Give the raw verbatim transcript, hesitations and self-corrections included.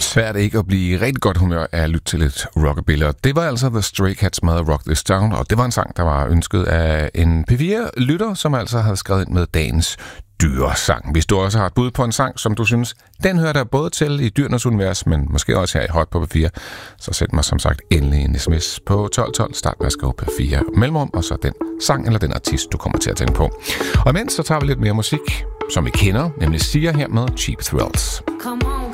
Svært ikke at blive i rigtig godt humør af at lytte til lidt rockabilly. Det var altså The Stray Cats med Rock This Town, og det var en sang, der var ønsket af en P fire-lytter, som altså havde skrevet ind med dagens dyresang. Hvis du også har et bud på en sang, som du synes, den hører der både til i Dyrenes Univers, men måske også her i Hot på P fire, så send mig som sagt endelig en sms på tolv tolv, start med at skrive P fire mellemrum, og så den sang eller den artist, du kommer til at tænke på. Og imens så tager vi lidt mere musik, som vi kender, nemlig Sia her med Cheap Thrills.